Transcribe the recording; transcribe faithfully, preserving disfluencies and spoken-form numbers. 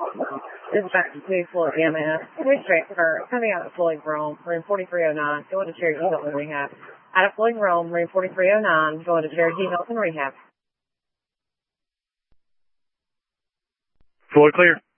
This is back to Floyd M S. Police transfer coming out of Floyd Rome, room forty-three oh nine, going to Cherokee Hilton Rehab. Out of Floyd Rome, room forty-three oh nine, going to Cherokee Hilton Rehab. Floyd clear.